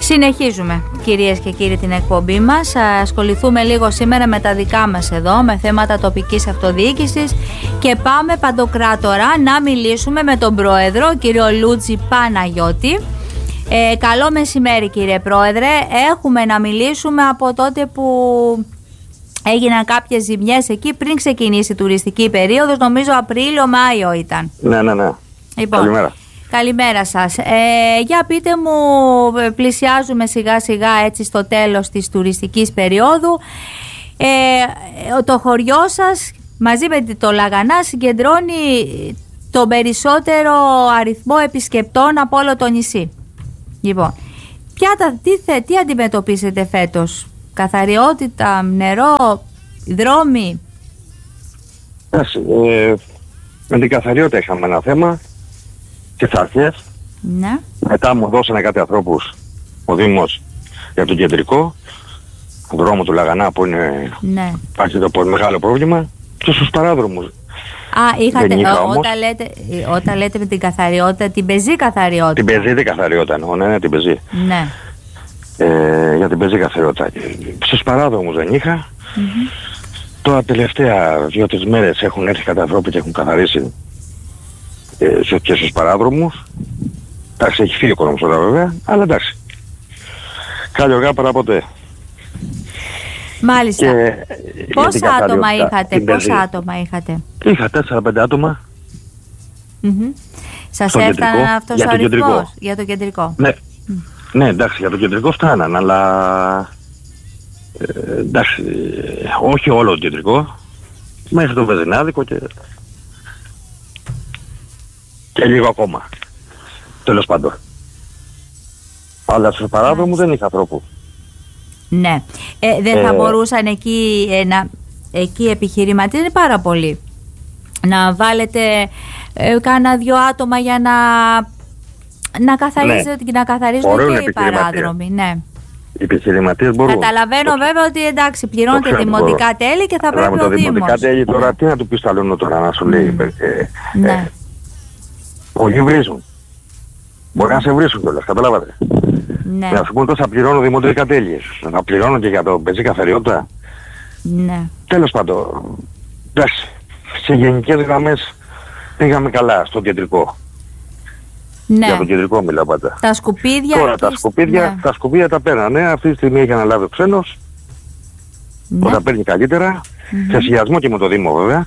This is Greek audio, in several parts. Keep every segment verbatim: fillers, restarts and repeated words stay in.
Συνεχίζουμε, κυρίες και κύριοι, την εκπομπή μας. Θα ασχοληθούμε λίγο σήμερα με τα δικά μας εδώ, με θέματα τοπικής αυτοδιοίκησης, και πάμε Παντοκράτορα να μιλήσουμε με τον Πρόεδρο, κύριο Λούτζη Παναγιώτη. Ε, καλό μεσημέρι, κύριε Πρόεδρε. Έχουμε να μιλήσουμε από τότε που έγιναν κάποιες ζημιές εκεί πριν ξεκινήσει η τουριστική περίοδος, νομίζω Απρίλιο-Μάιο ήταν. Ναι, ναι, ναι. Λοιπόν, καλημέρα. Καλημέρα σας. Ε, για πείτε μου, πλησιάζουμε σιγά σιγά έτσι στο τέλος της τουριστικής περίοδου. Ε, το χωριό σας μαζί με το Λαγανά συγκεντρώνει τον περισσότερο αριθμό επισκεπτών από όλο το νησί. Λοιπόν, ποια τα, τι, τι αντιμετωπίσετε φέτος? Καθαριότητα, νερό, δρόμοι? Ε, με την καθαριότητα είχαμε ένα θέμα και στις αρχές. Ναι. Μετά μου δώσανε κάτι ανθρώπους ο Δήμος για τον κεντρικό δρόμο του Λαγανά, που είναι, ναι, υπάρχει το μεγάλο πρόβλημα, και στους παράδρομους. Α, είχατε, είχα, ό, όμως, όταν, λέτε, όταν λέτε με την καθαριότητα, την πεζή καθαριότητα? Την πεζή την καθαριότητα εννοώ, ναι, ναι, την πεζή. Ναι. Ε, για την πεζή καθαριότητα. Στους παράδρομους δεν είχα. Mm-hmm. Τώρα τελευταία δύο-τρεις μέρες έχουν έρθει κατά ανθρώποι και έχουν καθαρίσει ε, και στους παράδρομους. Εντάξει, έχει φύγει ο κόσμος τώρα βέβαια, αλλά εντάξει. Καλή οργά παρά ποτέ. Μάλιστα. Και, πόσα άτομα είχατε, πόσα άτομα είχατε? Είχα τέσσερα πέντε άτομα. Mm-hmm. Σας έφτανε αυτός ο αριθμός για το κεντρικό? Ναι. Mm. Ναι, εντάξει, για το κεντρικό φτάναν, αλλά ε, εντάξει, όχι όλο το κεντρικό, μέχρι το Βεζινάδικο και, και λίγο ακόμα, τέλος πάντων. Αλλά στο παράδρομο δεν είχα ανθρώπου. Ναι, ε, δεν θα ε, μπορούσαν εκεί, ε, να, εκεί επιχειρηματίες, είναι πάρα πολύ, να βάλετε ε, κάνα δυο άτομα για να... Να καθαρίζετε, ναι, να καθαρίζετε και οι παράδρομοι. Ναι. Οι επιχειρηματίες μπορούν. Καταλαβαίνω το... βέβαια ότι εντάξει, πληρώνετε δημοτικά μπορώ. τέλη και θα Ρα, πρέπει το ο Δήμος. Δημοτικά τέλη τώρα, ναι, τι να του πεις τα λένε τώρα, να σου λέει. Mm. Ε, ναι. ε, πολλοί βρίζουν. Μπορεί mm. να σε βρίσουν κιόλας, καταλάβατε. Ναι. Να σου πούν τόσο πληρώνω δημοτικά τέλη. Να πληρώνω και για το πεζί καθαριότητα. Ναι. Τέλος πάντων, εντάξει, σε γενικές γραμμές πήγαμε καλά στο κεντρικό. Ναι. Για το κεντρικό μιλάω πάντα. Τα σκουπίδια... Τώρα τα σκουπίδια, ναι, τα σκουπίδια τα παίρνανε. Αυτή τη στιγμή έχει αναλάβει ο ξένος. Ναι. Όταν παίρνει καλύτερα. Mm-hmm. Σε συνδυασμό και με το Δήμο βέβαια.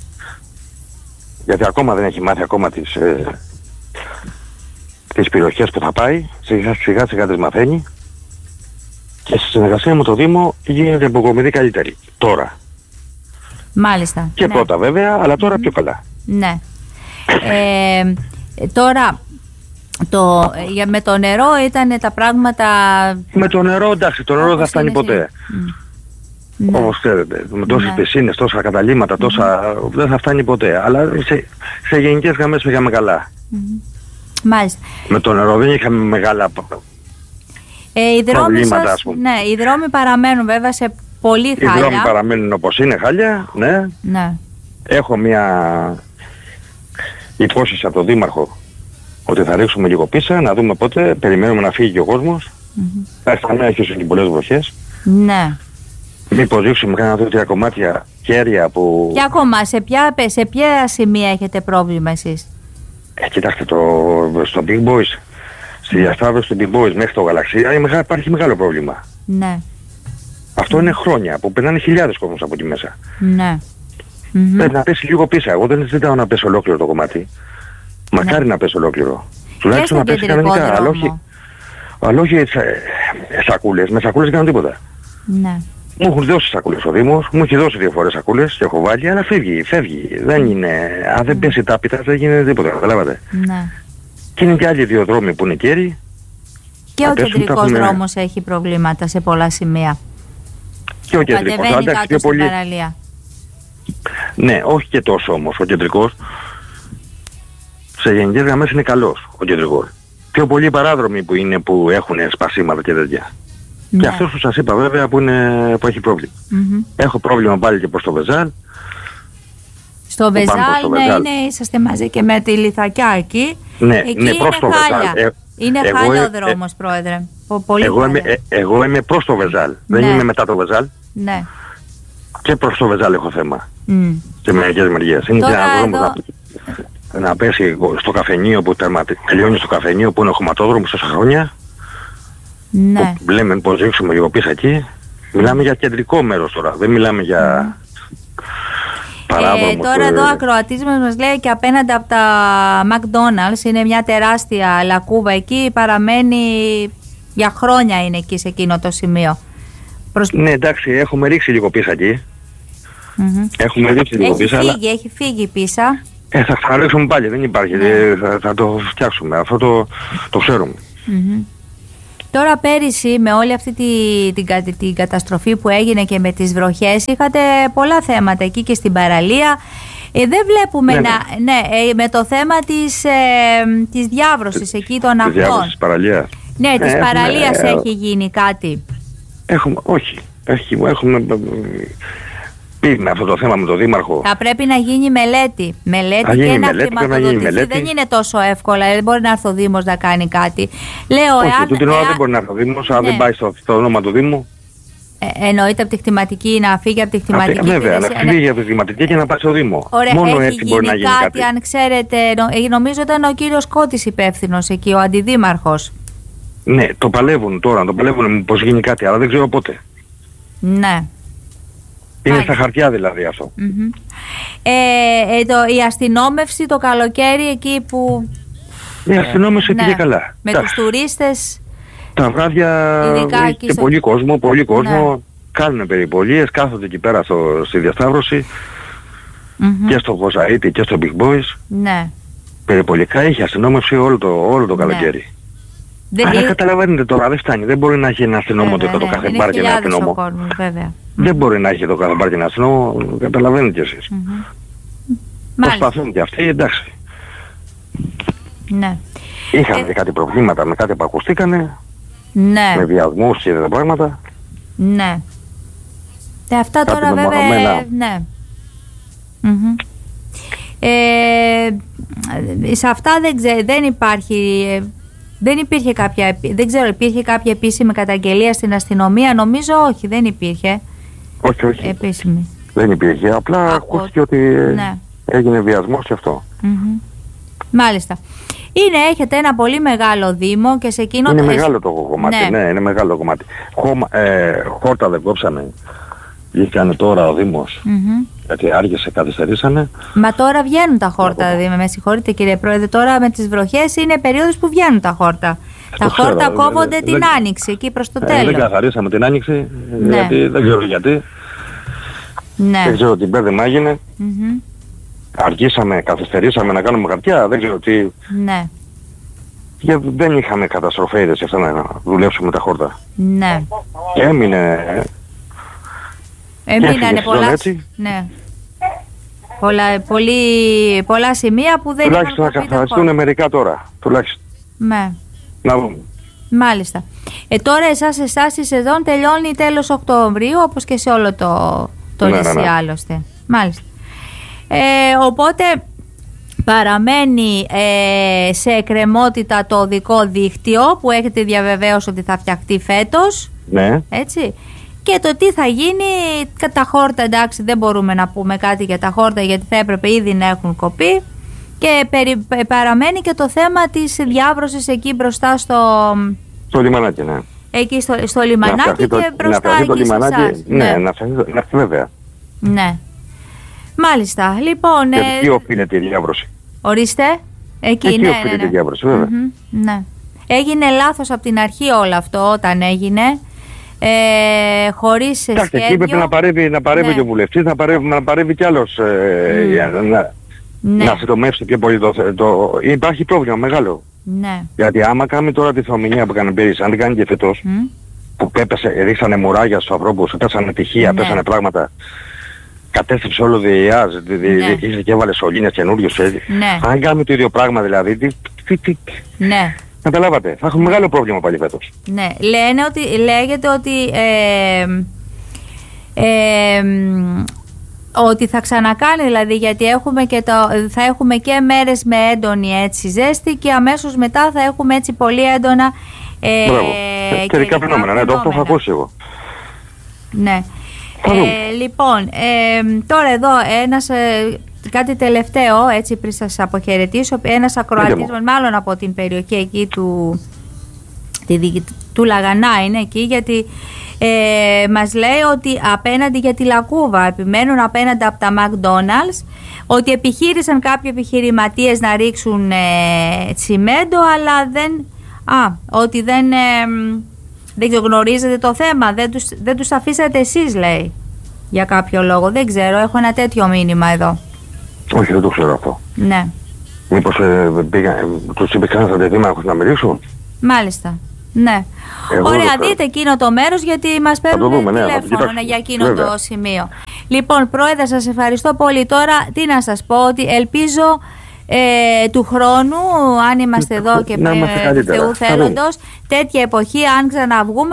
Γιατί ακόμα δεν έχει μάθει ακόμα τις, ε, τις περιοχές που θα πάει. Σιγά σιγά σιγά τις μαθαίνει. Και στη συνεργασία με το Δήμο γίνεται αποκομιδή καλύτερη. Τώρα. Μάλιστα. Και ναι. πρώτα βέβαια, αλλά τώρα mm-hmm. πιο καλά. Ναι. Ε, τώρα... Το, για, με το νερό ήταν τα πράγματα... Με το νερό, εντάξει, το νερό δεν θα φτάνει ποτέ. Mm. Όπως ξέρετε, με τόσες ναι. πισίνες, τόσα καταλύματα, τόσα... Mm. δεν θα φτάνει ποτέ. Αλλά σε, σε γενικές γραμμές πήγαμε καλά. Mm. Μάλιστα. Με το νερό δεν είχαμε μεγάλα ε, οι προβλήματα, σας, ας πούμε. Ναι, οι δρόμοι παραμένουν βέβαια σε πολύ χάλια. Οι δρόμοι παραμένουν όπως είναι, χάλια, ναι. ναι. Έχω μια υπόσχεση από τον Δήμαρχο ότι θα ρίξουμε λίγο πίσω, να δούμε πότε, περιμένουμε να φύγει και ο κόσμος. Mm-hmm. Θα να έχει και πολλές βροχές. Ναι. Μήπως ρίξουμε κάνα δύο τρία κομμάτια κέρια που... Ποια κομμάτια, σε ποια, σε ποια σημεία έχετε πρόβλημα εσείς? Ε, κοιτάξτε, το, στο Big Boys, στη διασταύρωση του Big Boys μέχρι το Γαλαξία υπάρχει μεγάλο πρόβλημα. Ναι. Αυτό mm. είναι χρόνια, που περνάνε χιλιάδες κόσμος από εκεί μέσα. Ναι. Mm-hmm. Πρέπει να πέσει λίγο πίσω. Εγώ δεν ζητάω να πέσει ολόκληρο το κομμάτι. Μακάρι ναι. να πέσει ολόκληρο. Τουλάχιστον να πέσει κανονικά. Αλλά όχι, αλλά όχι σακούλες. Με σακούλες δεν κάνω τίποτα. Ναι. Μου έχουν δώσει σακούλες ο Δήμος, μου έχει δώσει δύο φορές σακούλες και έχω βάλει, αλλά φεύγει, φεύγει. Δεν είναι, αν δεν πέσει τάπητα δεν γίνεται τίποτα, καταλάβατε. Ναι. Και είναι και άλλοι δύο δρόμοι που είναι κέρι. Και ο κεντρικός έχουμε... δρόμος έχει προβλήματα σε πολλά σημεία. Και ο κεντρικός, αλλά εντάξει πιο πολύ. Παραλία. Ναι, όχι και τόσο όμως ο κεντρικός. Σε γενικές γραμμές είναι καλός ο κεντρικός. Πιο πολλοί παράδρομοι που είναι που έχουν σπασίματα και τέτοια. Ναι. Και αυτός που σας είπα βέβαια που, είναι, που έχει πρόβλημα. Mm-hmm. Έχω πρόβλημα πάλι και προς το Βεζάλ. Στο Βεζάλ, ναι, είναι, είσαστε μαζί και με τη Λιθακιά εκεί. Ναι, εκεί ναι, προς το Βεζάλ. Ε, Είναι εγώ, χάλιο ε, δρόμος, ε, πρόεδρε. Πολύ εγώ, είμαι, ε, εγώ είμαι προς το Βεζάλ. Ναι. Δεν είμαι μετά το Βεζάλ. Ναι. Και προς το Βεζάλ έχω θέμα. Mm. Σε μερικές μεριές. Είναι Τώρα και ένα δρόμο εδώ... να, να πέσει στο καφενείο που τερματι... τελειώνει στο καφενείο που είναι ο χωματόδρομος τόσα χρόνια. Ναι. Που λέμε πως ρίξουμε λίγο πίσω εκεί. Μιλάμε για κεντρικό μέρος τώρα. Δεν μιλάμε για... Ε, τώρα εδώ ο ακροατής μας μας λέει και απέναντι από τα McDonald's είναι μια τεράστια λακκούβα εκεί, παραμένει για χρόνια, είναι εκεί σε εκείνο το σημείο. Προς... Ναι, εντάξει, έχουμε ρίξει λίγο πίσω εκεί. Mm-hmm. Έχουμε ρίξει λίγο έχει πίσω. Φύγει, Αλλά... έχει φύγει πίσω. Ε, θα ξαναρίξουμε πάλι, δεν υπάρχει. Ναι. Ε, θα, θα το φτιάξουμε, αυτό το, το ξέρουμε. Mm-hmm. Τώρα πέρυσι με όλη αυτή τη, την, την καταστροφή που έγινε και με τις βροχές είχατε πολλά θέματα εκεί και στην παραλία. Ε, δεν βλέπουμε ναι, να... Ναι, ναι ε, με το θέμα της, ε, της διάβρωσης εκεί των αχτών. Της διάβρωσης της παραλίας. Ναι, της ε, παραλίας έχουμε, έχει γίνει κάτι. Έχουμε, όχι. Έχουμε, έχουμε πει με αυτό το θέμα με τον Δήμαρχο. Θα πρέπει να γίνει μελέτη. Μελέτη θα γίνει και να μελέτη, χρηματοδοτηθεί. Να δεν είναι τόσο εύκολα. Δεν μπορεί να έρθει ο Δήμος να κάνει κάτι. Λέω, όχι, εάν, τούτη την ώρα εάν... δεν μπορεί να έρθει ο Δήμος, αν ναι. δεν πάει στο, στο όνομα του Δήμου. Ε, εννοείται από τη χτιματική, να φύγει από τη χτιματική. Α, βέβαια, να φύγει από τη χτιματική και να πάει στο Δήμο. Ωραία, μόνο έχει έτσι μπορεί να γίνει κάτι, κάτι. Αν ξέρετε, νομίζω ήταν ο κύριος Κώτης υπεύθυνος εκεί, ο αντιδήμαρχος. Ναι, το παλεύουν τώρα, το παλεύουν πως γίνει κάτι, αλλά δεν ξέρω πότε. Ναι. Είναι στα χαρτιά δηλαδή αυτό. Mm-hmm. Ε, ε, το, η αστυνόμευση το καλοκαίρι εκεί που... Η αστυνόμευση ναι, πήγε καλά. Με τους τουρίστες... Τα βράδια έχει και στο... πολύ κόσμο, πολύ κόσμο. Ναι. Κάνουν περιπολίες, κάθονται εκεί πέρα στο, στη διασταύρωση. Mm-hmm. Και στο Βοζαΐτη και στο Big Boys. Ναι. Περιπολικά έχει αστυνόμευση όλο το, όλο το καλοκαίρι. Ναι. Αλλά ε... καταλαβαίνετε τώρα, δεν φτάνει. Δεν μπορεί να έχει ένα αστυνόμο το, το κάθε μπάρ και ένα αστυνόμο. Κόσμος, βέβαια. Δεν μπορεί να έχει το κάθε μπάρ και ένα αστυνόμο. Καταλαβαίνετε κι εσείς. Mm-hmm. Προσπαθούν κι αυτοί, εντάξει. Ναι. Είχαν ε... και κάτι προβλήματα με κάτι που ακουστήκανε. Ναι. Με βιασμούς και τέτοια πράγματα. Ναι. Και αυτά κάτι τώρα βέβαια... Ναι. Mm-hmm. Ε, σε αυτά δεν, ξέ, δεν υπάρχει... Δεν υπήρχε κάποια... Δεν ξέρω, υπήρχε κάποια επίσημη καταγγελία στην αστυνομία. Νομίζω όχι, δεν υπήρχε. Όχι, όχι. Επίσημη. Δεν υπήρχε. Απλά Από... ακούστηκε ότι ναι. έγινε βιασμός και αυτό. Mm-hmm. Μάλιστα. Είναι, έχετε ένα πολύ μεγάλο δήμο και σε εκείνο... Είναι το... μεγάλο το κομμάτι, ναι, ναι είναι μεγάλο κομμάτι. Χώμα, ε, χόρτα δεν κόψανε. Βγήκανε τώρα ο Δήμος. Mm-hmm. Γιατί άργησε, καθυστερήσανε. Μα τώρα βγαίνουν τα χόρτα, Δήμε. Με συγχωρείτε κύριε Πρόεδρε. Τώρα με τις βροχές είναι περίοδος που βγαίνουν τα χόρτα. Ε, τα χόρτα ξέρω, κόβονται δε, την δε, Άνοιξη, εκεί προς το ε, τέλος. Δεν καθαρίσαμε την Άνοιξη, ναι. γιατί δεν ξέρω γιατί. Ναι. Δεν ξέρω τι μπέρδεμα έγινε. Mm-hmm. Αργήσαμε, καθυστερήσαμε να κάνουμε χαρτιά, δεν ξέρω τι... Ναι. Γιατί δεν είχαμε καταστροφές αυτά να δουλέψουμε τα χόρτα. Ναι. Και έμεινε... Έμεινανε πολλά... Ναι. Πολλά, πολύ, πολλά σημεία που δεν τουλάχιστον να καθαριστούν μερικά τώρα, τουλάχιστον. Ναι. Να δούμε. Μάλιστα. Ε, τώρα εσάς, εσάς η σεζόν τελειώνει τέλος Οκτωβρίου, όπως και σε όλο το, το ναι, νησί ναι, ναι. άλλωστε. Μάλιστα. Ε, οπότε παραμένει ε, σε εκκρεμότητα το οδικό δίκτυο που έχετε διαβεβαίωση ότι θα φτιαχτεί φέτος. Ναι. Έτσι. Και το τι θα γίνει, τα χόρτα, εντάξει δεν μπορούμε να πούμε κάτι για τα χόρτα γιατί θα έπρεπε ήδη να έχουν κοπεί. Και περι, παραμένει και το θέμα της διάβρωσης εκεί μπροστά στο... Στο λιμανάκι, ναι. Εκεί στο, στο λιμανάκι και το, μπροστά να εκεί το λιμανάκι, σε εσάς. Ναι, ναι, να φέρει βέβαια. Ναι. Μάλιστα, λοιπόν... Και εκεί οφείλεται η διάβρωση. Ορίστε. Εκεί, εκεί ναι, οφείλεται ναι, ναι. η διάβρωση, βέβαια. Mm-hmm, ναι. Έγινε λάθος από την αρχή όλο αυτό όταν έγινε. Ε, χωρίς σχέδιο. Εκεί πρέπει να παρεύει, να παρεύει ναι. και ο βουλευτής, να παρεύει, να παρεύει κι άλλος ε, mm. για, να, ναι. να συντομεύσει πιο πολύ το, το... Υπάρχει πρόβλημα μεγάλο. Ναι. Γιατί άμα κάνει τώρα τη θεομηνία που έκανε πέρυσι, αν δεν κάνει και φετός, mm. που έπεσε, ρίξανε μουράγια στους ανθρώπους, πέσανε τυχεία, ναι. πέσανε πράγματα, κατέστρεψε όλο διεάζ, ναι. ήρθε και έβαλε σωλήνες καινούριους. Ναι. Αν κάνουμε το ίδιο πράγμα δηλαδή, τι... τι, τι ναι. Καταλάβατε, θα έχουμε μεγάλο πρόβλημα πάλι φέτος. Ναι, λένε ότι, λέγεται ότι ε, ε, Ότι θα ξανακάνει δηλαδή, γιατί έχουμε και το, θα έχουμε και μέρες με έντονη έτσι ζέστη και αμέσως μετά θα έχουμε έτσι πολύ έντονα ε, καιρικά φαινόμενα. Ναι, το έχω ακούσει εγώ. Ναι. Ε, λοιπόν, ε, τώρα εδώ ένας, ε, κάτι τελευταίο έτσι πριν σας αποχαιρετήσω. Ένας ακροατής, μάλλον από την περιοχή εκεί του, τη, του Λαγανά είναι εκεί, γιατί Ε, μας λέει ότι απέναντι για τη Λακκούβα, επιμένουν απέναντι από τα McDonald's, ότι επιχείρησαν κάποιοι επιχειρηματίες να ρίξουν ε, τσιμέντο, αλλά δεν, α, ότι δεν, ε, δεν γνωρίζετε το θέμα, δεν τους, δεν τους αφήσατε εσείς, λέει, για κάποιο λόγο. Δεν ξέρω, έχω ένα τέτοιο μήνυμα εδώ. Όχι, δεν το ξέρω αυτό. Ναι. Μήπως ε, πήγα, τους είπε κανένας αντιδήμαρχος να μιλήσουν. Μάλιστα. Ναι. Εγώ Ωραία, δείτε εκείνο το μέρος, γιατί μας παίρνουν δούμε, τηλέφωνο ναι, για εκείνο Βέβαια. το σημείο. Λοιπόν, Πρόεδρε, σας ευχαριστώ πολύ. Τώρα, τι να σας πω, ότι ελπίζω ε, του χρόνου, αν είμαστε εδώ και Θεού θέλοντος, τέτοια εποχή, αν ξαναβγούμε,